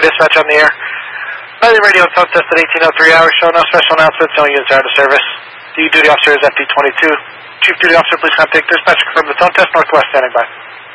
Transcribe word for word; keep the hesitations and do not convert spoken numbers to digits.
dispatch on the air. By the radio and phone test at eighteen oh three hours show. No special announcements. No units are out of service. The duty officer is F D twenty-two. Chief Duty Officer, please contact dispatch. Confirm the phone test. Northwest standing by.